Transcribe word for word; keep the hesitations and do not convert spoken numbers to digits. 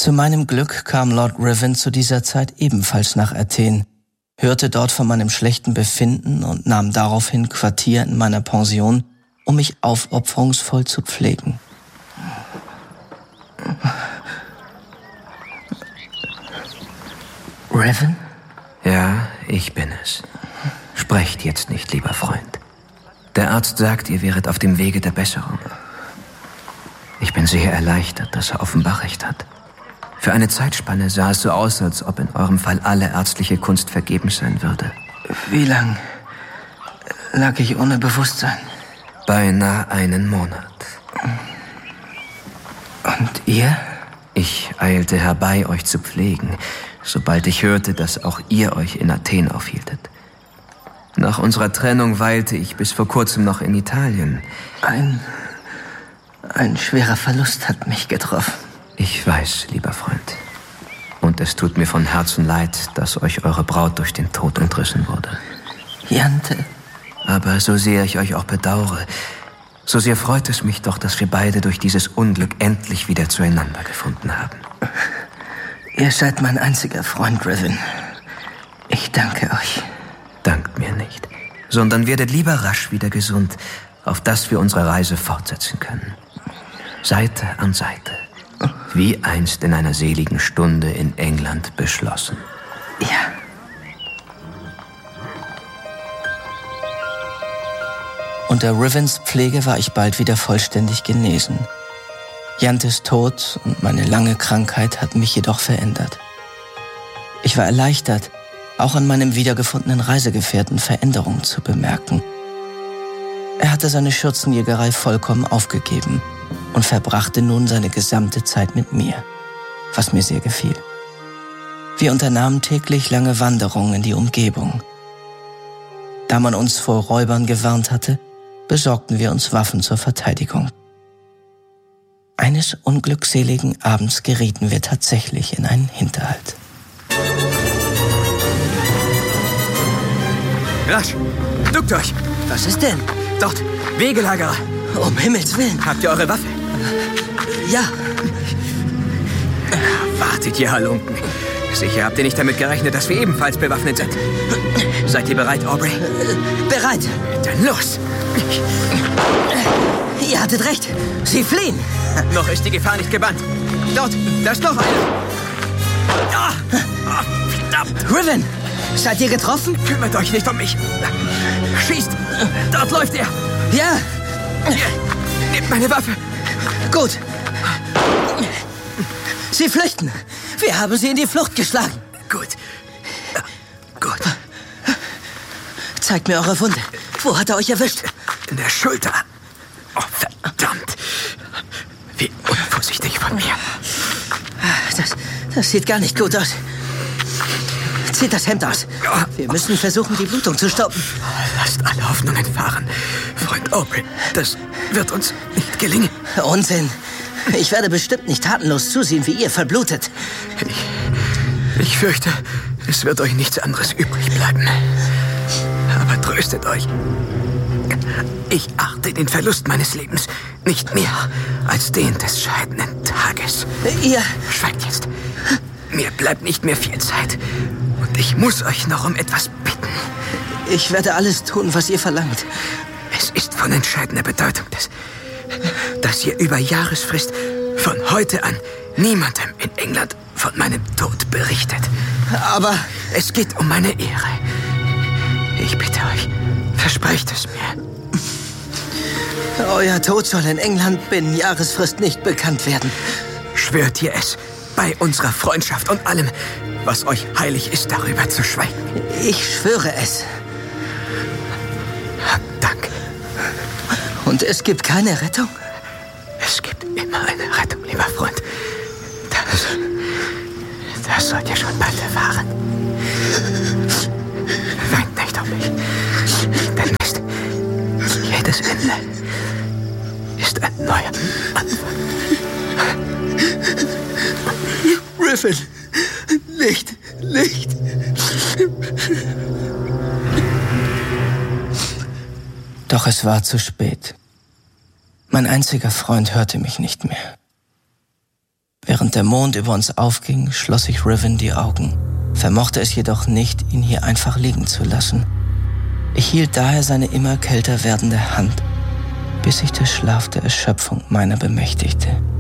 Zu meinem Glück kam Lord Ruthven zu dieser Zeit ebenfalls nach Athen, hörte dort von meinem schlechten Befinden und nahm daraufhin Quartier in meiner Pension, um mich aufopferungsvoll zu pflegen. Ruthven? Ja, ich bin es. Sprecht jetzt nicht, lieber Freund. Der Arzt sagt, ihr wäret auf dem Wege der Besserung. Ich bin sehr erleichtert, dass er offenbar recht hat. Für eine Zeitspanne sah es so aus, als ob in eurem Fall alle ärztliche Kunst vergebens sein würde. Wie lang lag ich ohne Bewusstsein? Beinahe einen Monat. Und ihr? Ich eilte herbei, euch zu pflegen, sobald ich hörte, dass auch ihr euch in Athen aufhieltet. Nach unserer Trennung weilte ich bis vor kurzem noch in Italien. Ein, ein schwerer Verlust hat mich getroffen. Ich weiß, lieber Freund. Und es tut mir von Herzen leid, dass euch eure Braut durch den Tod entrissen wurde. Jante. Aber so sehr ich euch auch bedauere, so sehr freut es mich doch, dass wir beide durch dieses Unglück endlich wieder zueinander gefunden haben. Ihr seid mein einziger Freund, Ruthven. Ich danke euch. Dankt mir nicht, sondern werdet lieber rasch wieder gesund, auf dass wir unsere Reise fortsetzen können. Seite an Seite, wie einst in einer seligen Stunde in England beschlossen. Ja. Unter Ruthvens Pflege war ich bald wieder vollständig genesen. Jantes Tod und meine lange Krankheit hatten mich jedoch verändert. Ich war erleichtert, auch an meinem wiedergefundenen Reisegefährten Veränderungen zu bemerken. Er hatte seine Schürzenjägerei vollkommen aufgegeben und verbrachte nun seine gesamte Zeit mit mir, was mir sehr gefiel. Wir unternahmen täglich lange Wanderungen in die Umgebung. Da man uns vor Räubern gewarnt hatte, besorgten wir uns Waffen zur Verteidigung. Eines unglückseligen Abends gerieten wir tatsächlich in einen Hinterhalt. Rasch! Duckt euch! Was ist denn? Dort! Wegelagerer! Um Himmels Willen! Habt ihr eure Waffe? Ja! Wartet, ihr Halunken! Sicher habt ihr nicht damit gerechnet, dass wir ebenfalls bewaffnet sind. Seid ihr bereit, Aubrey? Bereit! Dann los! Ihr hattet recht! Sie fliehen! Noch ist die Gefahr nicht gebannt. Dort! Da ist noch einer! Ah, ah, verdammt! Ruthven! Seid ihr getroffen? Kümmert euch nicht um mich! Schießt! Dort läuft er! Ja! Hier, nehmt meine Waffe! Gut! Sie flüchten! Wir haben sie in die Flucht geschlagen! Gut. Ja, gut. Zeigt mir eure Wunde. Wo hat er euch erwischt? In der Schulter. Oh, verdammt. Wie unvorsichtig von mir. Das, das sieht gar nicht gut aus. Zieht das Hemd aus. Wir müssen versuchen, die Blutung zu stoppen. Lasst alle Hoffnungen fahren. Freund Aubrey, das wird uns nicht gelingen. Unsinn. Ich werde bestimmt nicht tatenlos zusehen, wie ihr verblutet. Ich, ich fürchte, es wird euch nichts anderes übrig bleiben. Aber tröstet euch. Ich achte den Verlust meines Lebens nicht mehr als den des scheidenden Tages. Ihr... Schweigt jetzt. Mir bleibt nicht mehr viel Zeit. Und ich muss euch noch um etwas bitten. Ich werde alles tun, was ihr verlangt. Es ist von entscheidender Bedeutung, dass, dass ihr über Jahresfrist von heute an niemandem in England von meinem Tod berichtet. Aber... Es geht um meine Ehre. Ich bitte euch, versprecht es mir. Euer Tod soll in England binnen Jahresfrist nicht bekannt werden. Schwört ihr es, bei unserer Freundschaft und allem, was euch heilig ist, darüber zu schweigen? Ich schwöre es. Danke. Und es gibt keine Rettung? Es gibt immer eine Rettung, lieber Freund. Das, das sollt ihr schon bald erfahren. Weint nicht um mich. Denn wisst, jedes Ende ist ein neuer Anfang. Ruthven, nicht, nicht. Doch es war zu spät. Mein einziger Freund hörte mich nicht mehr. Während der Mond über uns aufging, schloss ich Riven die Augen, vermochte es jedoch nicht, ihn hier einfach liegen zu lassen. Ich hielt daher seine immer kälter werdende Hand, bis sich der Schlaf der Erschöpfung meiner bemächtigte.